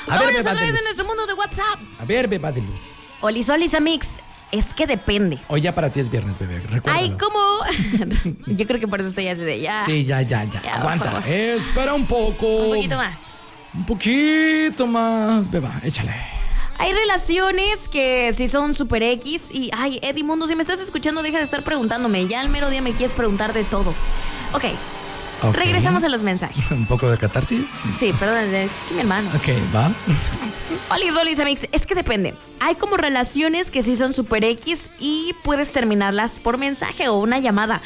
A ver, Vámonos beba otra de vez luz. en nuestro mundo de WhatsApp. A ver, beba de luz. Olis, amix. Es que depende. Hoy ya para ti es viernes, bebé. Recuérdalo. Ay, ¿cómo? Yo creo que por eso estoy así de ya. Sí, ya. Ya, por Aguanta. favor. Espera un poco. Un poquito más. Un poquito más, beba. Échale. Hay relaciones que sí son super X y, ay, Edimundo, si me estás escuchando, deja de estar preguntándome. Ya al mero día me quieres preguntar de todo. Ok, regresamos a los mensajes. Un poco de catarsis. Sí, perdón, es que mi hermano. Ok, va. Olis, amix, es que depende. Hay como relaciones que sí son super X y puedes terminarlas por mensaje o una llamada.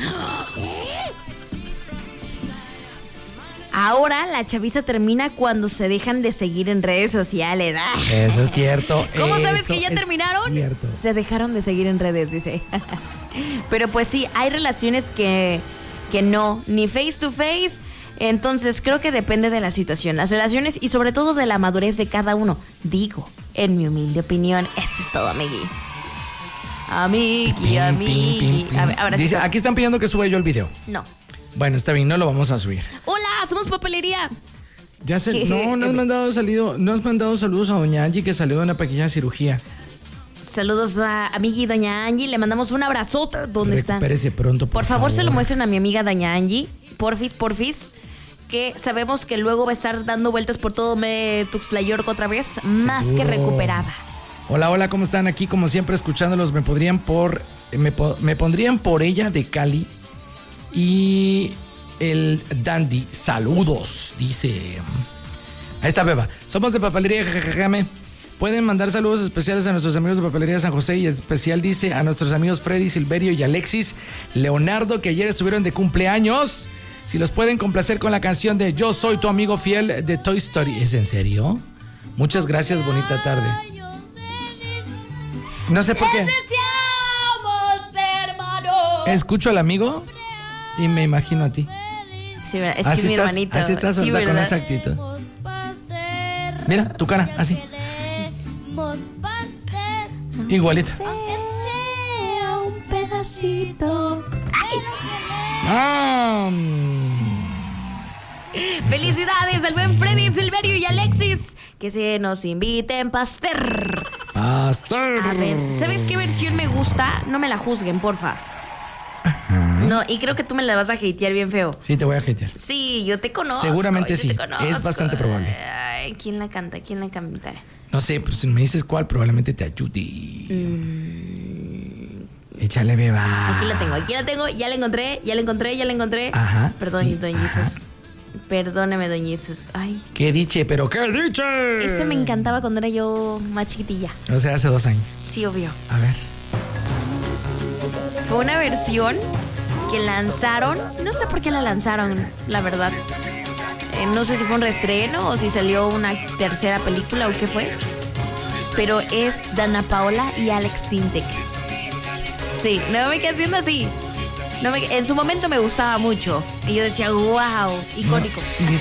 Ahora la chaviza termina cuando se dejan de seguir en redes sociales. Eso es cierto. ¿Cómo sabes Eso que ya es terminaron? cierto. Se dejaron de seguir en redes, dice. Pero pues sí, hay relaciones que no, ni face to face. Entonces creo que depende de la situación, las relaciones y sobre todo de la madurez de cada uno. Digo, en mi humilde opinión, eso es todo, amigui. Amigui. A ver, ahora Dice, sí. aquí están pidiendo que suba yo el video. No. Bueno, está bien, no lo vamos a subir. Hola, somos papelería. Ya sé, no has mandado saludos a doña Angie que salió de una pequeña cirugía. Saludos a amigui doña Angie, le mandamos un abrazote. ¿Dónde está? Recupérese pronto, Por favor, se lo muestren a mi amiga doña Angie. Porfis. Que sabemos que luego va a estar dando vueltas por todo Tuxtla York otra vez, más que recuperada. Hola, ¿cómo están? Aquí como siempre escuchándolos. Me pondrían por ella de Cali y el Dandy. Saludos, dice. Ahí está, beba. Somos de Papelería Jajajame. Pueden mandar saludos especiales a nuestros amigos de Papelería San José y especial dice a nuestros amigos Freddy, Silverio y Alexis Leonardo que ayer estuvieron de cumpleaños. Si los pueden complacer con la canción de Yo soy tu amigo fiel de Toy Story. ¿Es en serio? Muchas gracias, bonita tarde. No sé por qué. Escucho al amigo y me imagino a ti. Sí, es así que es mi estás, hermanito. así estás sí, ahorita con ¿verdad? esa actitud. Mira, tu cara, así. Igualita. Un pedacito. Felicidades al buen Freddy, Silverio y Alexis. Que se nos inviten pastel. Pastel. A ver, ¿sabes qué versión me gusta? No me la juzguen, porfa. No, y creo que tú me la vas a hatear bien feo. Sí, te voy a hatear. Sí, yo te conozco. Seguramente yo sí. te conozco. Es bastante probable. Ay, ¿quién la canta? ¿Quién la canta? No sé, pero si me dices cuál, probablemente te ayude. Échale, beba. Aquí la tengo. Ya la encontré. Ajá. Perdón, sí, don ajá. Jesús. Perdóname, don Jesús. Ay. ¿Qué diche? ¿Pero qué diche? Este me encantaba cuando era yo más chiquitilla. O sea, hace 2 años. Sí, obvio. A ver. Fue una versión que lanzaron. No sé por qué la lanzaron, la verdad. No sé si fue un reestreno o si salió una tercera película o qué fue. Pero es Dana Paola y Alex Sintek. Sí, no me quedé haciendo así. En su momento me gustaba mucho. Y yo decía, wow, icónico.